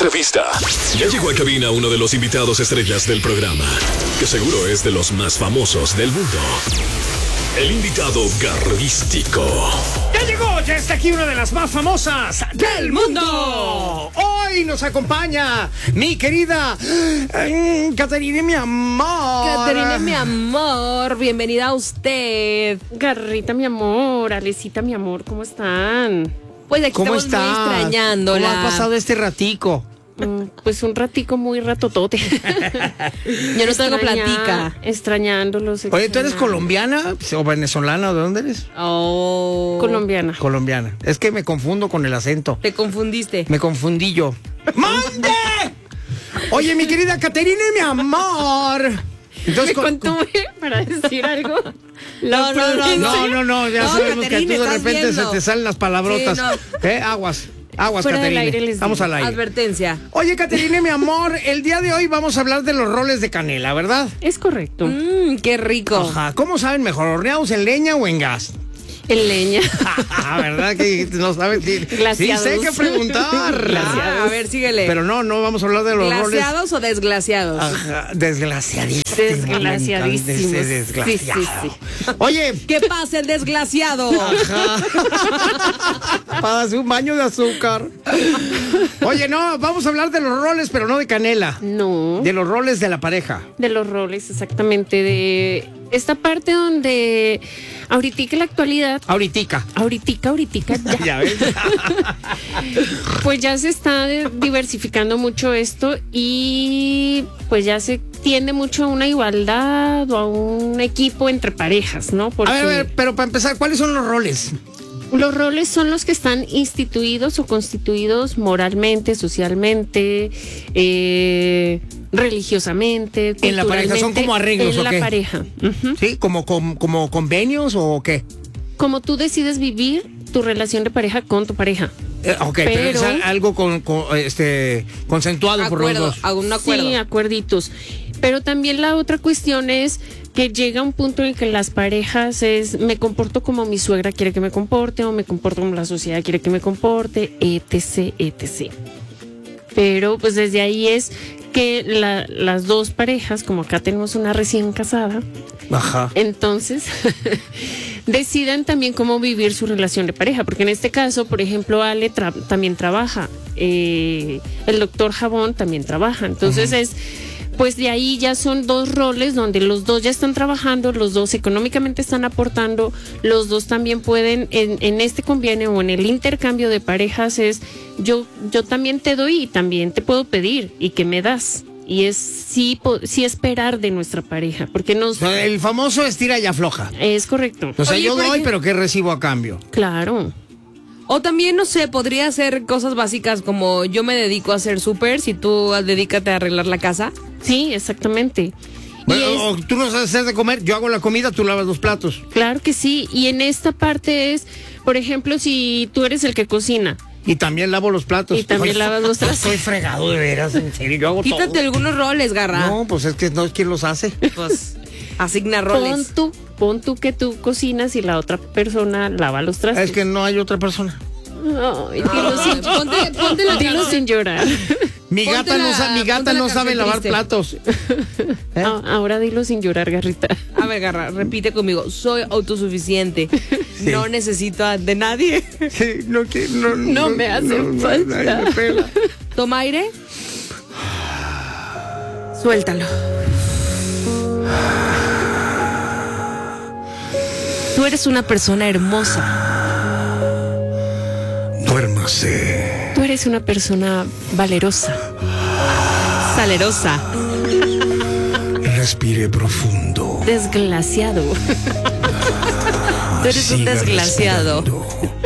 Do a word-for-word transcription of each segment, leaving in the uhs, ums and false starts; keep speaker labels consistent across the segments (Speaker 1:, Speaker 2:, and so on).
Speaker 1: entrevista. Ya llegó a cabina uno de los invitados estrellas del programa, que seguro es de los más famosos del mundo. El invitado garrístico.
Speaker 2: ¡Ya llegó! Ya está aquí una de las más famosas del mundo. Hoy nos acompaña mi querida eh, Caterina, mi amor.
Speaker 3: Caterina, mi amor, bienvenida a usted.
Speaker 4: Garrita, mi amor, Alecita, mi amor, ¿cómo están?
Speaker 3: Pues aquí
Speaker 2: ¿Cómo
Speaker 3: estamos muy
Speaker 2: estás?
Speaker 3: extrañándola.
Speaker 2: ¿Cómo ha pasado este ratico?
Speaker 4: Mm, Pues un ratico muy ratotote.
Speaker 3: Yo no tengo
Speaker 4: Extraña-
Speaker 3: platica.
Speaker 4: Extrañándolos.
Speaker 2: Oye, ¿tú eres
Speaker 4: extrañando.
Speaker 2: colombiana o venezolana o de dónde eres?
Speaker 3: Oh.
Speaker 4: Colombiana.
Speaker 2: Colombiana. Es que me confundo con el acento.
Speaker 3: Te confundiste.
Speaker 2: Me confundí yo. ¡Mande! Oye, mi querida Caterina, mi amor. Entonces,
Speaker 4: Me
Speaker 2: con-
Speaker 4: contuve para decir algo.
Speaker 3: No, no, no,
Speaker 2: No, no, no, ya
Speaker 3: No,
Speaker 2: sabemos
Speaker 3: Caterina,
Speaker 2: que tú de
Speaker 3: estás
Speaker 2: repente
Speaker 3: viendo.
Speaker 2: se te salen las palabrotas.
Speaker 3: Sí,
Speaker 2: ¿Eh? Aguas, aguas,
Speaker 4: Fuera del
Speaker 2: Caterina.
Speaker 4: aire les
Speaker 2: Vamos
Speaker 4: digo.
Speaker 2: al aire.
Speaker 3: Advertencia.
Speaker 2: Oye, Caterina, mi amor, el día de hoy vamos a hablar de los roles de canela, ¿verdad?
Speaker 4: Es correcto.
Speaker 3: Mmm, qué rico.
Speaker 2: Ajá. ¿Cómo saben mejor, horneados en leña o en gas?
Speaker 4: En leña.
Speaker 2: Ah, ¿verdad que no sabes? Sí, sí
Speaker 4: Glaseados.
Speaker 2: sé qué preguntar.
Speaker 3: Ah, a ver, síguele.
Speaker 2: Pero no, no vamos a hablar de los roles.
Speaker 3: ¿Glaseados o desglaciados?
Speaker 2: Ajá, desgraciadísimo.
Speaker 4: Desgraciadísimos.
Speaker 2: me encanta ese desgraciado.
Speaker 4: Sí, sí,
Speaker 2: Oye,
Speaker 3: ¿Qué pasa el desgraciado?
Speaker 2: para hacer un baño de azúcar. Oye, no, vamos a hablar de los roles, pero no de canela.
Speaker 4: No.
Speaker 2: De los roles de la pareja.
Speaker 4: De los roles, exactamente. De esta parte donde ahorita en la actualidad.
Speaker 2: Ahoritica.
Speaker 4: Ahoritica, ahoritica, ya.
Speaker 2: Ya ves.
Speaker 4: Pues ya se está de- diversificando mucho esto y pues ya se tiende mucho a una igualdad o a un equipo entre parejas, ¿no? Porque
Speaker 2: A ver, a ver, pero para empezar, ¿cuáles son los roles?
Speaker 4: los roles son los que están instituidos o constituidos moralmente, socialmente, eh, religiosamente,
Speaker 2: En la pareja, ¿son como arreglos
Speaker 4: en
Speaker 2: o
Speaker 4: la
Speaker 2: qué?
Speaker 4: pareja. Ujú.
Speaker 2: ¿Sí? ¿Como, como, como convenios o qué?
Speaker 4: Como tú decides vivir tu relación de pareja con tu pareja.
Speaker 2: Eh, ok, pero,
Speaker 4: Pero-
Speaker 2: es al- algo con, con, este, consensuado por los
Speaker 3: Acuerdo,
Speaker 2: dos.
Speaker 3: a un acuerdo.
Speaker 4: Sí, acuerditos. Pero también la otra cuestión es que llega un punto en que las parejas es, me comporto como mi suegra quiere que me comporte, o me comporto como la sociedad quiere que me comporte, etc, etcétera. Pero pues desde ahí es que la- las dos parejas, como acá tenemos una recién casada,
Speaker 2: Ajá.
Speaker 4: entonces decidan también cómo vivir su relación de pareja, porque en este caso, por ejemplo, Ale tra- también trabaja, eh, el doctor Jabón también trabaja, entonces es, pues de ahí ya son dos roles donde los dos ya están trabajando, los dos económicamente están aportando, los dos también pueden, en, en este convenio o en el intercambio de parejas es, yo, yo también te doy y también te puedo pedir y que me das. Y es sí, po- sí esperar de nuestra pareja, porque nos...
Speaker 2: O sea, el famoso estira y afloja.
Speaker 4: Es correcto.
Speaker 2: O sea,
Speaker 3: Oye,
Speaker 2: yo
Speaker 3: por
Speaker 2: doy,
Speaker 3: ejemplo-
Speaker 2: pero ¿qué recibo a cambio?
Speaker 4: Claro.
Speaker 3: O también, no sé, podría ser cosas básicas como yo me dedico a hacer súper, si tú dedícate a arreglar la casa.
Speaker 4: Sí, exactamente.
Speaker 2: Bueno,
Speaker 4: y es,
Speaker 2: o tú no sabes hacer de comer, yo hago la comida, tú lavas los platos.
Speaker 4: claro que sí. Y en esta parte es, por ejemplo, si tú eres el que cocina.
Speaker 2: Y también lavo los platos.
Speaker 4: Y también
Speaker 2: Ay,
Speaker 4: lavas los trastes.
Speaker 2: Estoy fregado de veras, en serio, yo hago
Speaker 3: Quítate
Speaker 2: todo.
Speaker 3: algunos roles, garra.
Speaker 2: No, pues es que no es quien los hace.
Speaker 3: Pues asigna
Speaker 4: Pon
Speaker 3: roles.
Speaker 4: tú, pon tú que tú cocinas y la otra persona lava los trastes.
Speaker 2: Es que no hay otra persona.
Speaker 4: Ay, dilo sin,
Speaker 3: Ponte, ponte la
Speaker 4: dilo sin llorar.
Speaker 2: Mi
Speaker 3: Ponte
Speaker 2: gata no,
Speaker 3: la-
Speaker 2: sa- mi gata
Speaker 3: ponte la
Speaker 2: no sabe
Speaker 3: canción
Speaker 2: lavar
Speaker 3: triste.
Speaker 2: platos. ¿Eh?
Speaker 4: Ah, ahora dilo sin llorar, Garrita.
Speaker 3: A ver, garra, repite conmigo. Soy autosuficiente. No necesito a- de nadie.
Speaker 2: Sí, no, que, no,
Speaker 4: No me hace falta.
Speaker 2: nadie me pela.
Speaker 3: Toma aire. Suéltalo. Tú eres una persona hermosa.
Speaker 2: Duérmase.
Speaker 4: Tú eres una persona valerosa.
Speaker 3: Salerosa.
Speaker 2: Respire profundo.
Speaker 4: Desglaciado.
Speaker 3: Tú eres un
Speaker 2: Siga
Speaker 3: desgraciado.
Speaker 2: respirando.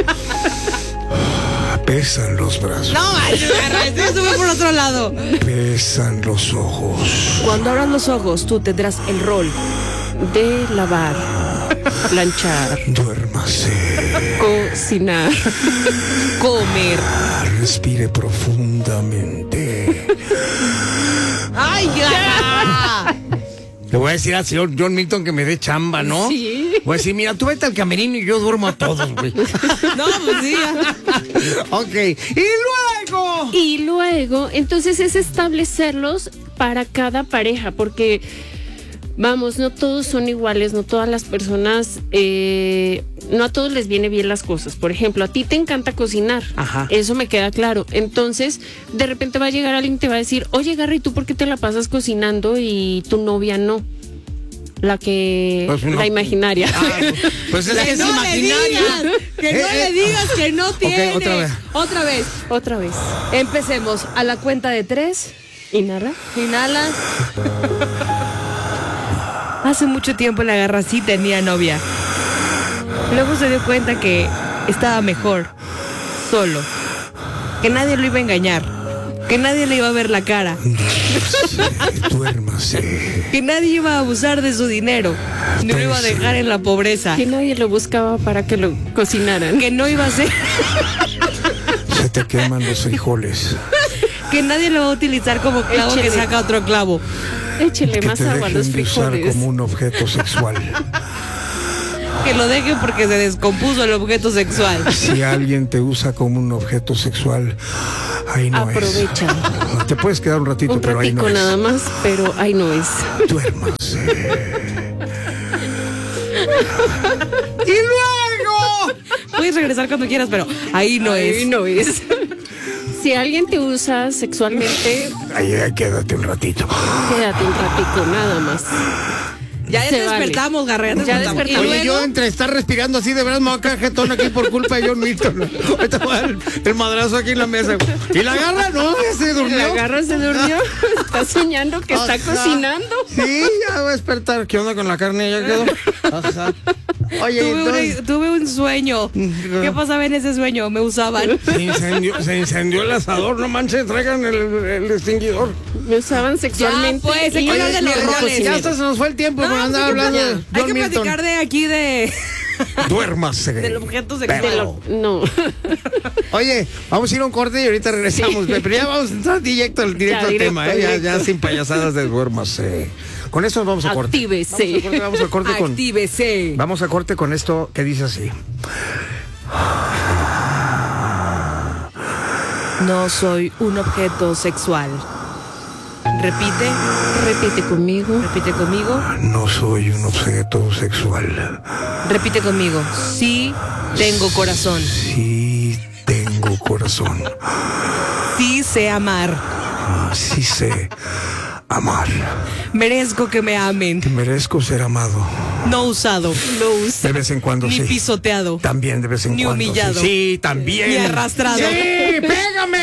Speaker 2: Pesan los brazos.
Speaker 3: No, ay, garra, esto ya sube por otro lado.
Speaker 2: Pesan los ojos.
Speaker 3: Cuando abras los ojos, tú tendrás el rol.
Speaker 4: De lavar, planchar,
Speaker 2: Duérmase.
Speaker 4: cocinar.
Speaker 3: Comer.
Speaker 2: Respire profundamente.
Speaker 3: ¡Ay, garra!
Speaker 2: Le voy a decir al señor John Milton que me dé chamba, ¿no?
Speaker 4: Sí.
Speaker 2: Pues sí, mira, tú vete al camerino y yo duermo a todos, güey.
Speaker 3: No, pues sí.
Speaker 2: Ok. Y luego.
Speaker 4: Y luego, entonces es establecerlos para cada pareja, porque, vamos, no todos son iguales, no todas las personas, eh, no a todos les viene bien las cosas. Por ejemplo, a ti te encanta cocinar,
Speaker 2: Ajá.
Speaker 4: Eso me queda claro. Entonces, de repente va a llegar alguien y te va a decir, oye, Garry, ¿tú por qué te la pasas cocinando y tu novia no? La que,
Speaker 2: Pues no.
Speaker 4: la imaginaria.
Speaker 2: Ah, pues es
Speaker 3: Que
Speaker 2: que es
Speaker 3: no le
Speaker 2: imaginaria.
Speaker 3: digas, que no
Speaker 2: Eh, eh.
Speaker 3: le digas que no tiene.
Speaker 2: otra vez.
Speaker 3: Otra vez.
Speaker 4: Otra vez.
Speaker 3: Empecemos a la cuenta de tres.
Speaker 4: Inhala.
Speaker 3: Inhala. Hace mucho tiempo la garra sí tenía novia. Luego se dio cuenta que estaba mejor, solo. Que nadie lo iba a engañar. Que nadie le iba a ver la cara.
Speaker 2: Duérmase.
Speaker 3: Que nadie iba a abusar de su dinero. No lo iba a dejar en la pobreza.
Speaker 4: Que nadie lo buscaba para que lo cocinaran.
Speaker 3: Que no iba a ser.
Speaker 5: Se te queman los frijoles.
Speaker 3: Que nadie lo va a utilizar como clavo
Speaker 4: Échele.
Speaker 3: que saca otro clavo.
Speaker 4: Échele
Speaker 5: Que
Speaker 4: más
Speaker 5: te
Speaker 4: agua a los
Speaker 5: dejen de usar
Speaker 4: frijoles.
Speaker 5: como un objeto sexual.
Speaker 3: Que lo deje porque se descompuso el objeto sexual.
Speaker 5: Si alguien te usa como un objeto sexual, ahí no
Speaker 4: Aprovecha.
Speaker 5: es. Te puedes quedar un ratito,
Speaker 4: Un
Speaker 5: pero ahí
Speaker 4: ratico
Speaker 5: no
Speaker 4: nada
Speaker 5: es.
Speaker 4: más, pero ahí no es.
Speaker 5: Duérmase.
Speaker 2: Y luego.
Speaker 3: Puedes regresar cuando quieras, pero ahí no
Speaker 4: Ahí
Speaker 3: es.
Speaker 4: no es. Si alguien te usa sexualmente,
Speaker 5: Ahí, ahí quédate un ratito.
Speaker 4: quédate un ratico nada más.
Speaker 3: Ya
Speaker 4: Se
Speaker 3: despertamos, Garra, ya
Speaker 4: Ya
Speaker 3: despertamos.
Speaker 4: despertamos.
Speaker 3: Y
Speaker 2: Oye, yo
Speaker 3: luego,
Speaker 2: entre estar respirando así, de verdad me voy a caer jetón aquí por culpa de John Milton. Ahorita voy a dar el, el madrazo aquí en la mesa, güey. Y la garra, no, ya se durmió.
Speaker 4: La garra se durmió. Está soñando que está
Speaker 2: Ajá.
Speaker 4: cocinando.
Speaker 2: Sí, ya va a despertar. ¿Qué onda con la carne? Ya quedó. Ajá. Oye,
Speaker 3: tuve,
Speaker 2: entonces.
Speaker 3: un, tuve un sueño. ¿Qué pasaba en ese sueño? Me usaban.
Speaker 2: Se incendió, se incendió el asador, no manches, traigan el, el extinguidor.
Speaker 4: Me usaban sexualmente.
Speaker 3: Ya, pues, se
Speaker 4: y
Speaker 3: quedan
Speaker 4: yo
Speaker 3: de
Speaker 4: no
Speaker 3: los
Speaker 4: lo
Speaker 3: roles.
Speaker 2: Ya
Speaker 4: cociné.
Speaker 2: hasta se nos fue el tiempo por
Speaker 3: No,
Speaker 2: andar
Speaker 3: pues,
Speaker 2: hablando
Speaker 3: ya.
Speaker 2: de
Speaker 3: Hay
Speaker 2: John
Speaker 3: que
Speaker 2: Milton.
Speaker 3: platicar de aquí de
Speaker 5: Duérmase.
Speaker 3: del objeto sexual.
Speaker 4: De lo- no.
Speaker 2: Oye, vamos a ir a un corte y ahorita regresamos. Pero ya vamos a entrar directo, al- directo
Speaker 4: Ya,
Speaker 2: al
Speaker 4: directo,
Speaker 2: tema, ¿eh? Ya,
Speaker 4: directo.
Speaker 2: ya sin payasadas de duérmase. Con eso vamos a corte.
Speaker 4: Actívese.
Speaker 2: Vamos a corte, vamos a corte con.
Speaker 3: Actívese.
Speaker 2: Vamos a corte con esto que dice así.
Speaker 3: No soy un objeto sexual. Repite,
Speaker 4: Repite conmigo.
Speaker 3: repite conmigo,
Speaker 5: No soy un objeto sexual.
Speaker 3: repite conmigo. Sí tengo corazón.
Speaker 5: Sí tengo corazón.
Speaker 3: Sí sé amar.
Speaker 5: Sí sé amar.
Speaker 3: Merezco que me amen.
Speaker 5: Merezco ser amado.
Speaker 3: No usado. No
Speaker 5: De
Speaker 3: usado.
Speaker 5: vez en cuando
Speaker 3: Ni
Speaker 5: sí.
Speaker 3: pisoteado.
Speaker 5: También de vez en
Speaker 3: Ni
Speaker 5: cuando.
Speaker 3: humillado.
Speaker 5: Sí, sí también.
Speaker 3: Ni arrastrado.
Speaker 2: ¡Sí! ¡Pégame!